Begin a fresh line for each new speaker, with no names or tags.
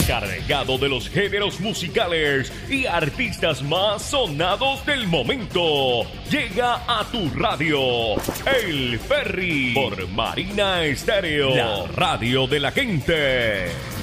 cargado de los géneros musicales y artistas más sonados del momento. Llega a tu radio El Ferry por Marina Estéreo, la radio de la gente.